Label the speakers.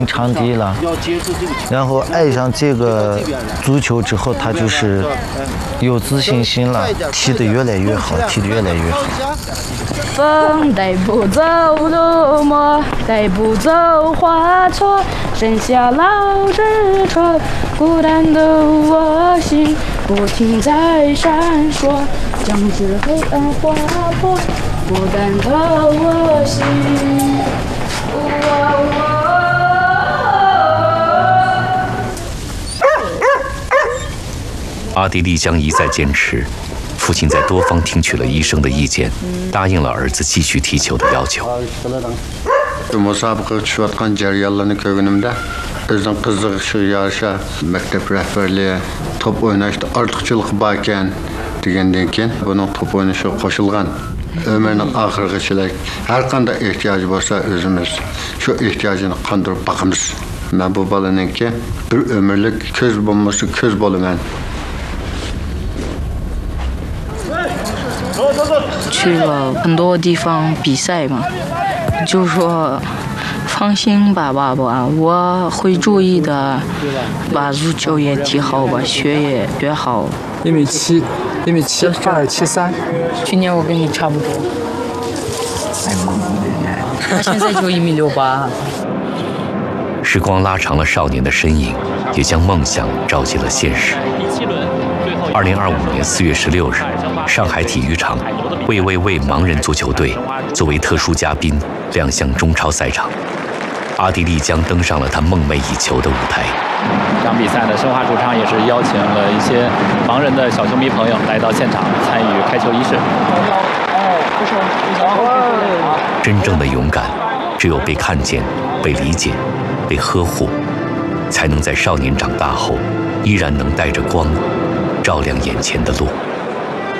Speaker 1: 场地了，然后爱上这个足球之后，他就是有自信心了，踢得越来越好，踢得越来越好。
Speaker 2: 风带不走路墨，带不走花错，剩下老纸船，孤单的我心不停在闪烁，将至黑暗划破，孤单的我心。
Speaker 3: 阿迪丽江一再坚持，父亲在多方听取了医生的意见，答应了儿子继续踢球的要求。
Speaker 4: Musobaqaga tushayotgan jarayonlarni ko'rganimda bizning qiziq shu yoshda maktab rahbarligi top o'ynashda ortiqchilik bor ekan degandan keyin buning top o'ynashga qo'shilgan umrning oxirigacha har qanday ehtiyoji bo'lsa o'zimiz shu ehtiyojini qondirib boqamiz. Men bu bolaninki bir umrlik ko'z bo'lmasa ko'z bo'laman.
Speaker 5: 去了很多地方比赛嘛，就说放心吧，爸爸，我会注意的，把足球也踢好，把学业学好。
Speaker 6: 1.7米273。
Speaker 5: 去年我跟你差不多。他现在就1.68米。
Speaker 3: 时光拉长了少年的身影，也将梦想照进了现实。2025年4月16日，上海体育场，魏魏魏盲人足球队作为特殊嘉宾亮相中超赛场，阿迪丽江登上了他梦寐以求的舞台。
Speaker 7: 这场比赛呢，申花主场也是邀请了一些盲人的小球迷朋友来到现场参与开球仪式。
Speaker 3: 真正的勇敢，只有被看见、被理解、被呵护，才能在少年长大后，依然能带着光照亮眼前的路。